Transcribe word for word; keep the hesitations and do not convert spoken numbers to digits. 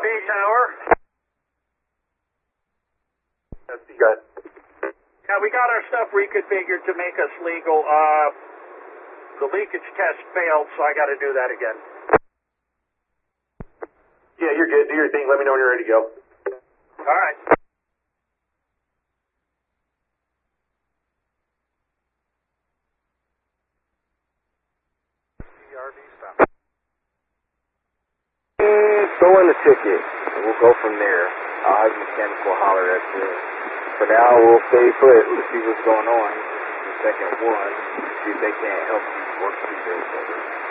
B Tower. Good. Yeah, we got our stuff reconfigured to make us legal. Uh, the leakage test failed, so I got to do that again. Yeah, you're good. Do your thing. Let me know when you're ready to go. All right. Throw in the ticket, and we'll go from there. I'll have the mechanical holler at you. For now, we'll stay put. We'll see what's going on. The second one, see if they can't help you work through this.